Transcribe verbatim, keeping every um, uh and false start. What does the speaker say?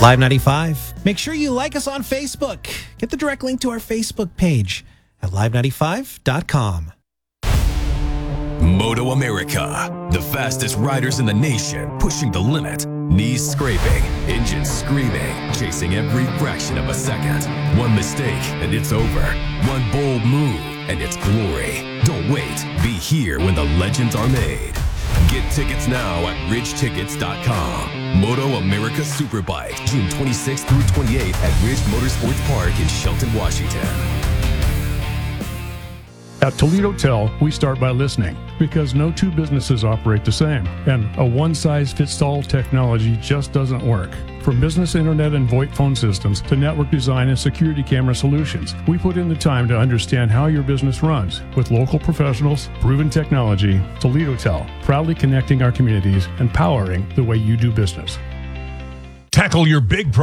Live ninety-five. Make sure you like us on Facebook. Get the direct link to our Facebook page at live ninety-five dot com. Moto America, the fastest riders in the nation, pushing the limit, knees scraping, engines screaming, chasing every fraction of a second. One mistake and it's over. One bold move and it's glory. Don't wait. Be here when the legends are made. Get tickets now at ridge tickets dot com. Moto America Superbike, June twenty-sixth through twenty-eighth at Ridge Motorsports Park in Shelton, Washington. At Toledo Tel, we start by listening because no two businesses operate the same, and a one-size-fits-all technology just doesn't work. From business internet and VoIP phone systems to network design and security camera solutions, we put in the time to understand how your business runs. With local professionals, proven technology, Toledo Tel, proudly connecting our communities and powering the way you do business. Tackle your big